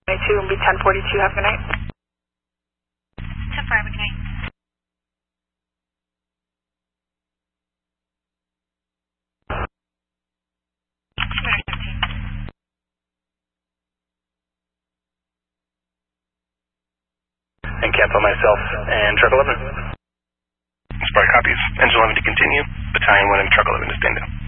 2 and be 1042. Have a good night. 10-4, have a good night. And cancel myself and truck 11. Spark copies. Engine 11 to continue. Battalion 1 and truck 11 to stand down.